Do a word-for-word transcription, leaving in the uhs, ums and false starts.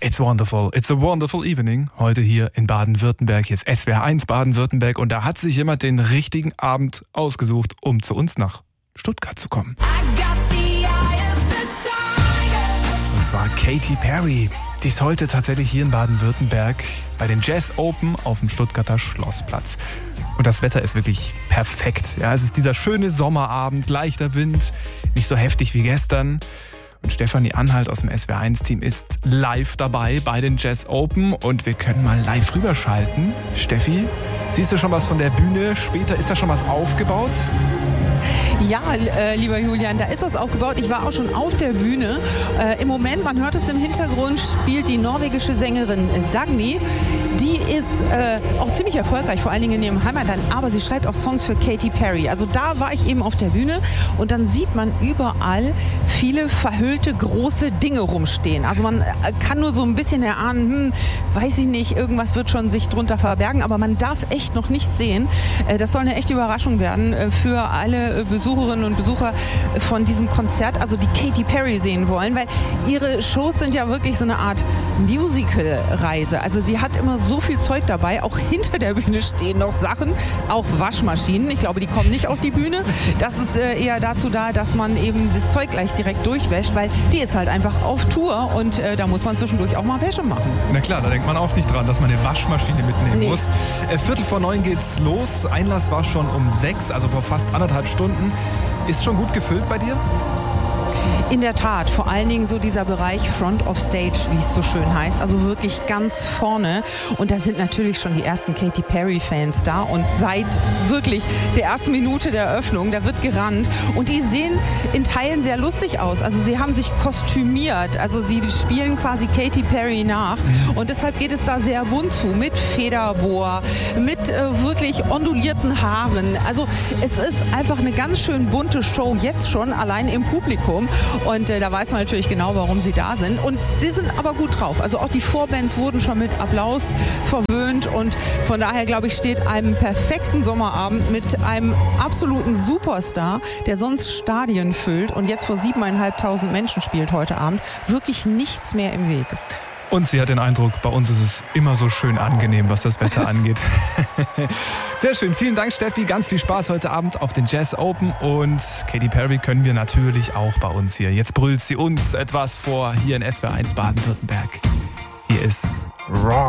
It's wonderful. It's a wonderful evening. Heute hier in Baden-Württemberg. Hier ist S W R eins Baden-Württemberg. Und da hat sich jemand den richtigen Abend ausgesucht, um zu uns nach Stuttgart zu kommen. Und zwar Katy Perry. Die ist heute tatsächlich hier in Baden-Württemberg bei den Jazz Open auf dem Stuttgarter Schlossplatz. Und das Wetter ist wirklich perfekt. Ja, es ist dieser schöne Sommerabend, leichter Wind, nicht so heftig wie gestern. Und Stefanie Anhalt aus dem S W R eins Team ist live dabei bei den Jazz Open und wir können mal live rüberschalten. Steffi, siehst du schon was von der Bühne? Später ist da schon was aufgebaut? Ja, äh, lieber Julian, da ist was aufgebaut. Ich war auch schon auf der Bühne. Äh, Im Moment, man hört es im Hintergrund, spielt die norwegische Sängerin Dagny. Die ist äh, auch ziemlich erfolgreich, vor allen Dingen in ihrem Heimatland, aber sie schreibt auch Songs für Katy Perry. Also da war ich eben auf der Bühne und dann sieht man überall viele verhüllte große Dinge rumstehen. Also man kann nur so ein bisschen erahnen, hm, weiß ich nicht, irgendwas wird schon sich drunter verbergen, aber man darf echt noch nicht sehen. Äh, das soll eine echte Überraschung werden äh, für alle Besucherinnen und Besucher von diesem Konzert, also die Katy Perry sehen wollen, weil ihre Shows sind ja wirklich so eine Art Musical-Reise. Also sie hat immer so viel Zeug dabei, auch hinter der Bühne stehen noch Sachen, auch Waschmaschinen. Ich glaube, die kommen nicht auf die Bühne. Das ist äh, eher dazu da, dass man eben das Zeug gleich direkt durchwäscht, weil die ist halt einfach auf Tour und äh, da muss man zwischendurch auch mal Wäsche machen. Na klar, da denkt man auch nicht dran, dass man eine Waschmaschine mitnehmen Nee. muss. Äh, Viertel vor neun geht's los. Einlass war schon um sechs, also vor fast anderthalb Stunden. Ist schon gut gefüllt bei dir? In der Tat, vor allen Dingen so dieser Bereich Front of Stage, wie es so schön heißt, also wirklich ganz vorne. Und da sind natürlich schon die ersten Katy Perry-Fans da und seit wirklich der ersten Minute der Eröffnung, da wird gerannt und die sehen in Teilen sehr lustig aus. Also sie haben sich kostümiert, also sie spielen quasi Katy Perry nach und deshalb geht es da sehr bunt zu, mit Federboa, mit äh, wirklich ondulierten Haaren. Also es ist einfach eine ganz schön bunte Show, jetzt schon allein im Publikum. Und äh, da weiß man natürlich genau, warum sie da sind. Und sie sind aber gut drauf. Also auch die Vorbands wurden schon mit Applaus verwöhnt. Und von daher, glaube ich, steht einem perfekten Sommerabend mit einem absoluten Superstar, der sonst Stadien füllt und jetzt vor siebeneinhalbtausend Menschen spielt heute Abend, wirklich nichts mehr im Weg. Und sie hat den Eindruck, bei uns ist es immer so schön angenehm, was das Wetter angeht. Sehr schön, vielen Dank Steffi, ganz viel Spaß heute Abend auf den Jazz Open und Katy Perry können wir natürlich auch bei uns hier. Jetzt brüllt sie uns etwas vor hier in S W R eins Baden-Württemberg. Hier ist Raw.